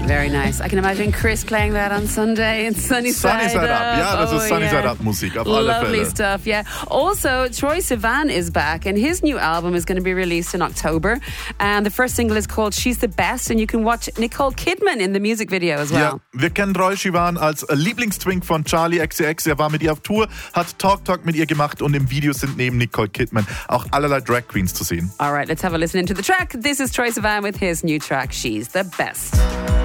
Very nice. I can imagine Chris playing that on Sunday in Sunny Side Up. Ja, das ist Sunny Side Up Musik auf alle Fälle. Lovely stuff, yeah. Also, Troye Sivan is back and his new album is going to be released in October. And the first single is called She's the Best and you can watch Nicole Kidman in the music video as well. Ja, wir kennen Troye Sivan als Lieblingstwink von Charli XCX. Er war mit ihr auf Tour, hat Talk mit ihr gemacht und im Video sind neben Nicole Kidman auch allerlei Drag Queens zu sehen. All right, let's have a listen into the track. This is Troye Sivan with his new track, She's the Best.